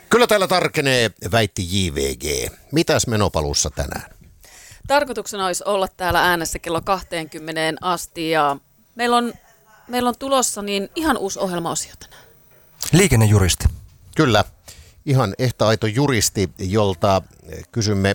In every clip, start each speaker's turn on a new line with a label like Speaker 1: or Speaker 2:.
Speaker 1: Kyllä täällä tarkenee, väitti JVG. Mitäs menopaluussa tänään?
Speaker 2: Tarkoituksena olisi olla täällä äänessä kello 20 asti ja meillä on tulossa niin ihan uusi ohjelmaosio tänään.
Speaker 3: Liikennejuristi.
Speaker 1: Kyllä, ihan ehta aito juristi, jolta kysymme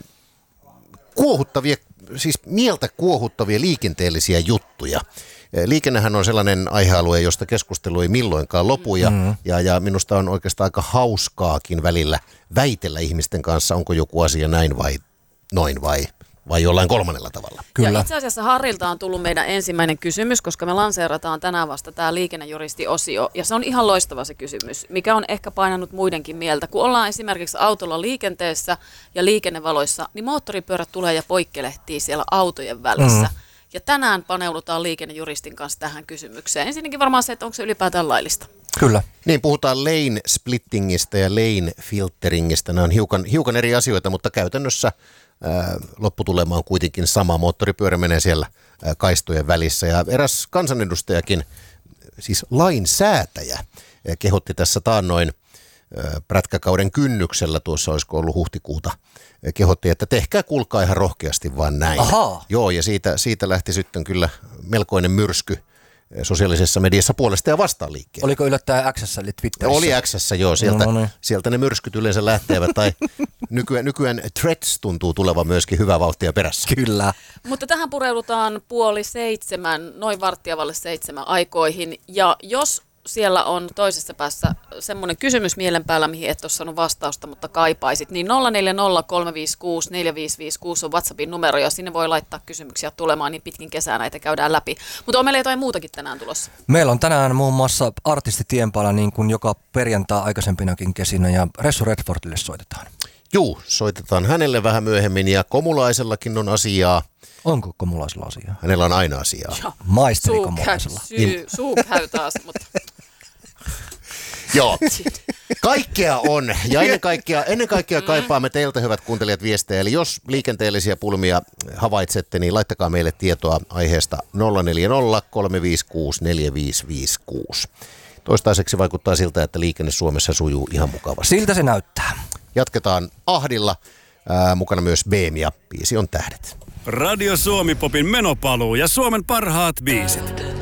Speaker 1: mieltä kuohuttavia liikenteellisiä juttuja. Liikennehän on sellainen aihealue, josta keskustelu ei milloinkaan lopu ja minusta on oikeastaan aika hauskaakin välillä väitellä ihmisten kanssa, onko joku asia näin vai noin vai jollain kolmannella tavalla.
Speaker 3: Kyllä.
Speaker 2: Ja itse asiassa Harrilta on tullut meidän ensimmäinen kysymys, koska me lanseerataan tänään vasta tämä liikennejuristi-osio. Ja se on ihan loistava se kysymys, mikä on ehkä painanut muidenkin mieltä. Kun ollaan esimerkiksi autolla liikenteessä ja liikennevaloissa, niin moottoripyörät tulee ja poikkelehtii siellä autojen välissä. Ja tänään paneudutaan liikennejuristin kanssa tähän kysymykseen. Ensinnäkin varmaan se, että onko se ylipäätään laillista.
Speaker 3: Kyllä.
Speaker 1: Niin, puhutaan lane splittingistä ja lane filteringistä. Nämä on hiukan eri asioita, mutta käytännössä lopputulema on kuitenkin sama. Moottoripyörä menee siellä kaistojen välissä ja eräs kansanedustajakin, siis lainsäätäjä, kehotti tässä taannoin prätkäkauden kynnyksellä, tuossa olisiko ollut huhtikuuta, kehotti, että tehkää kuulkaa ihan rohkeasti vaan näin.
Speaker 3: Ahaa.
Speaker 1: Joo, ja siitä lähti sitten kyllä melkoinen myrsky sosiaalisessa mediassa puolesta ja vastaan liikkeelle.
Speaker 3: Oliko yllättäen X:ssä eli Twitterissä?
Speaker 1: Oli X:ssä, joo. Sieltä ne myrskyt yleensä lähtevät. Tai nykyään Threads tuntuu tulevan myöskin hyvää vauhtia perässä.
Speaker 3: Kyllä.
Speaker 2: Mutta tähän pureudutaan 6:30, noin 6:45 aikoihin. Ja jos siellä on toisessa päässä semmoinen kysymys mielen päällä, mihin et ole saanut vastausta, mutta kaipaisit, niin 0403564556 on WhatsAppin numero ja sinne voi laittaa kysymyksiä tulemaan, niin pitkin kesää näitä käydään läpi. Mutta on meillä jotain muutakin tänään tulossa.
Speaker 3: Meillä on tänään muun muassa artisti tien päällä niin kuin joka perjantai aikaisempinakin kesinä ja Ressu Redfordille soitetaan.
Speaker 1: Juu, soitetaan hänelle vähän myöhemmin ja Komulaisellakin on asiaa.
Speaker 3: Onko Komulaisella asiaa?
Speaker 1: Hänellä on aina asiaa.
Speaker 3: Maisteri Komulaisella.
Speaker 2: Suu käy taas, mutta...
Speaker 1: Joo, kaikkea on ja ennen kaikkea kaipaamme teiltä, hyvät kuuntelijat, viestejä. Eli jos liikenteellisiä pulmia havaitsette, niin laittakaa meille tietoa aiheesta 040 356 4556. Toistaiseksi vaikuttaa siltä, että liikenne Suomessa sujuu ihan mukavasti.
Speaker 3: Siltä se näyttää.
Speaker 1: Jatketaan Ahdilla, mukana myös Beem ja biisi on Tähdet.
Speaker 4: Radio Suomi Popin menopaluu ja Suomen parhaat biisit.